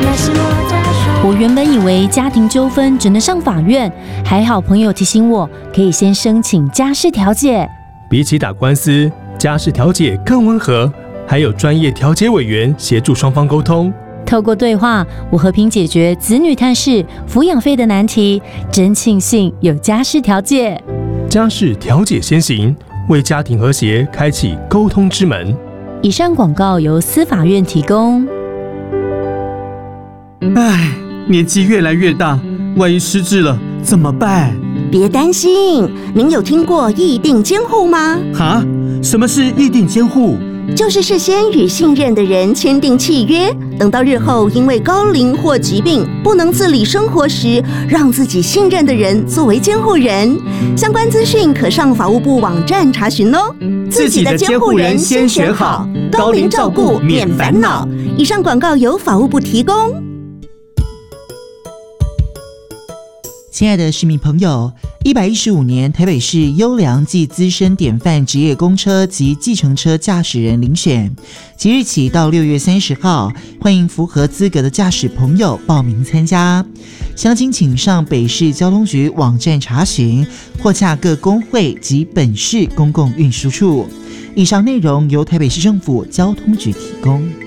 我原本以为家庭纠纷只能上法院，还好朋友提醒我，可以先申请家事调解。 比起打官司，家事调解更温和，还有专业调解委员协助双方沟通。 透过对话，我和平解决子女探视、抚养费的难题，真庆幸有家事调解。 家事调解先行，为家庭和谐开启沟通之门。 以上广告由司法院提供。 唉，年纪越来越大，万一失智了怎么办？ 别担心，您有听过议定监护吗？ 哈？什么是议定监护？ 就是事先与信任的人签订契约，等到日后因为高龄或疾病不能自理生活时，让自己信任的人作为监护人。相关资讯可上法务部网站查询哦。 自己的监护人先选好，高龄照顾免烦恼。 以上广告由法务部提供。 亲爱的市民朋友，115年台北市优良暨资深典范职业公车及计程车驾驶人遴选，即日起到6月30号，欢迎符合资格的驾驶朋友报名参加。详情请上北市交通局网站查询，或洽各工会及本市公共运输处。以上内容由台北市政府交通局提供。